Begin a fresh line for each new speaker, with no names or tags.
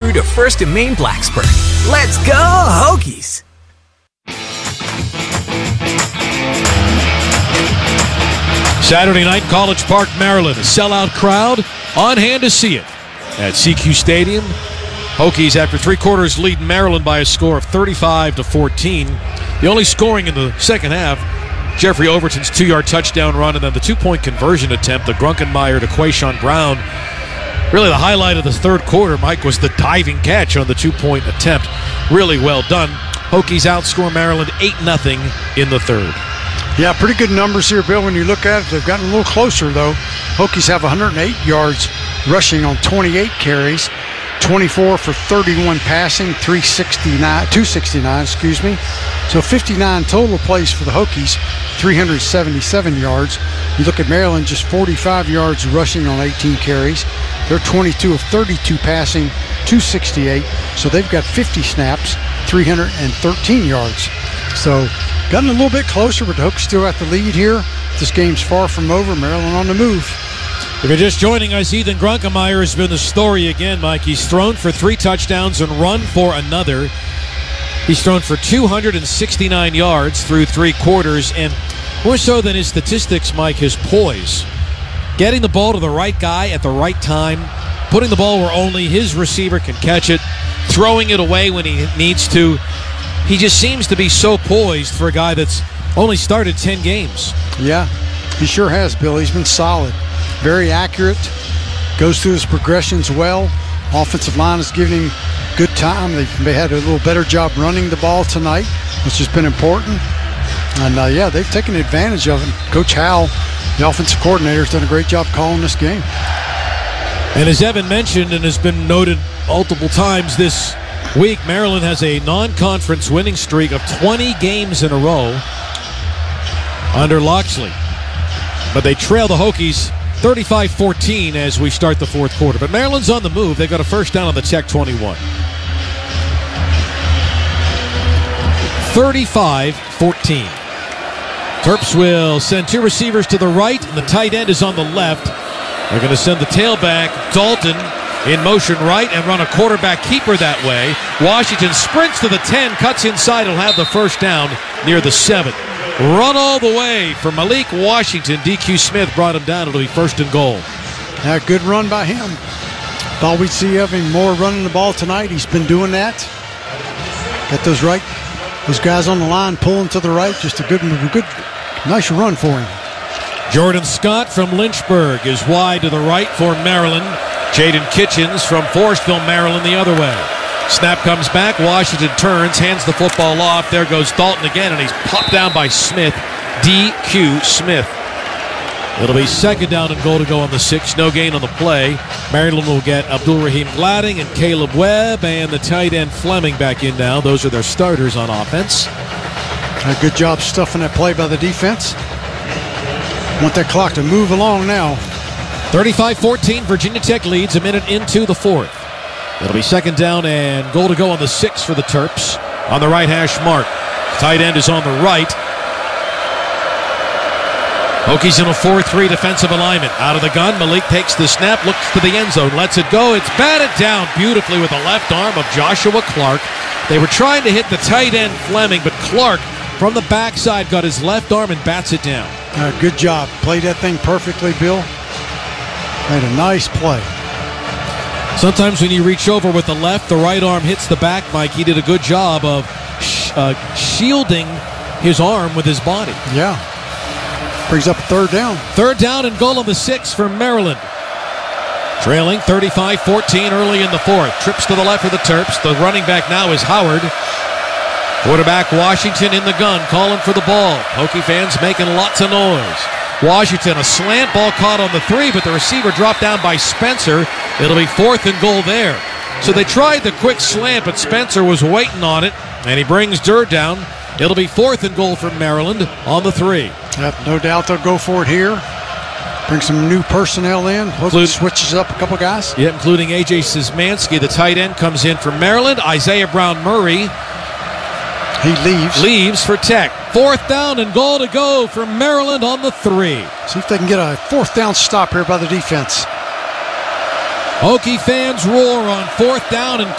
through to First and Main Blacksburg. Let's go Hokies!
Saturday night, College Park, Maryland. A sellout crowd on hand to see it at CQ Stadium. Hokies, after three quarters, lead Maryland by a score of 35-14. The only scoring in the second half, Jeffrey Overton's 2-yard touchdown run, and then the 2-point conversion attempt, the Grunkenmeyer to Quayshawn Brown. Really the highlight of the third quarter, Mike, was the diving catch on the 2-point attempt. Really well done. Hokies outscore Maryland 8-0 in the third.
Yeah, pretty good numbers here, Bill. When you look at it, they've gotten a little closer, though. Hokies have 108 yards rushing on 28 carries, 24 for 31 passing, 269, So 59 total plays for the Hokies, 377 yards. You look at Maryland, just 45 yards rushing on 18 carries. They're 22 of 32 passing, 268. So they've got 50 snaps, 313 yards. So gotten a little bit closer, but the Hokies still got the lead here. This game's far from over. Maryland on the move.
If you're just joining us, Ethan Grunkenmeyer has been the story again, Mike. He's thrown for 3 touchdowns and run for another. He's thrown for 269 yards through 3 quarters, and more so than his statistics, Mike, his poise. Getting the ball to the right guy at the right time, putting the ball where only his receiver can catch it, throwing it away when he needs to. He just seems to be so poised for a guy that's only started 10 games.
Yeah, he sure has, Bill. He's been solid. Very accurate. Goes through his progressions well. Offensive line is giving him good time. They had a little better job running the ball tonight, which has been important. And, they've taken advantage of it. Coach Howell, the offensive coordinator, has done a great job calling this game.
And as Evan mentioned and has been noted multiple times this week, Maryland has a non-conference winning streak of 20 games in a row under Loxley. But they trail the Hokies 35-14 as we start the fourth quarter. But Maryland's on the move. They've got a first down on the Tech 21. 35-14. Terps will send 2 receivers to the right, and the tight end is on the left. They're going to send the tailback, Dalton, in motion right and run a quarterback keeper that way. Washington sprints to the 10, cuts inside, he'll have the first down near the 7. Run all the way for Malik Washington. DQ Smith brought him down. It'll be first and goal.
Yeah, good run by him. Thought we'd see him more running the ball tonight. He's been doing that. Got those guys on the line pulling to the right. Just a good, nice run for him.
Jordan Scott from Lynchburg is wide to the right for Maryland. Jaden Kitchens from Forestville, Maryland, the other way. Snap comes back. Washington turns, hands the football off. There goes Dalton again, and he's popped down by Smith. DQ Smith. It'll be second down and goal to go on the 6. No gain on the play. Maryland will get Abdul Rahim Gladding and Caleb Webb and the tight end Fleming back in now. Those are their starters on offense.
A good job stuffing that play by the defense. Want that clock to move along now.
35-14, Virginia Tech leads a minute into the fourth. It'll be second down and goal to go on the 6 for the Terps. On the right hash mark. Tight end is on the right. Hokies in a 4-3 defensive alignment. Out of the gun, Malik takes the snap, looks to the end zone, lets it go. It's batted down beautifully with the left arm of Joshua Clark. They were trying to hit the tight end Fleming, but Clark from the backside got his left arm and bats it down.
Good job. Played that thing perfectly, Bill. Made a nice play.
Sometimes when you reach over with the left, the right arm hits the back, Mike. He did a good job of shielding his arm with his body.
Yeah. Brings up a third down.
Third down and goal on the 6 for Maryland. Trailing 35-14 early in the fourth. Trips to the left for the Terps. The running back now is Howard. Quarterback Washington in the gun, calling for the ball. Hokie fans making lots of noise. Washington, a slant ball caught on the 3, but the receiver dropped down by Spencer. It'll be fourth and goal there. So they tried the quick slant, but Spencer was waiting on it, and he brings Durr down. It'll be fourth and goal for Maryland on the 3.
Yep, no doubt they'll go for it here. Bring some new personnel in. Switches up a couple guys.
Yeah, including A.J. Szymanski. The tight end comes in for Maryland. Isaiah Brown-Murray.
He leaves
for Tech. Fourth down and goal to go for Maryland on the 3.
See if they can get a fourth down stop here by the defense.
Hokie fans roar on fourth down and